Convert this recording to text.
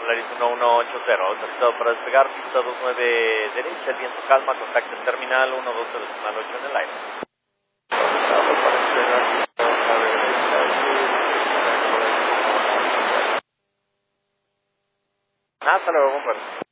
Polaris 1180, autorizado para despegar, pista 29 derecha, el viento calma, contacto en terminal 12.8 en el aire. Autorizado para despegar, pista 29 derecha, hasta luego, compadre.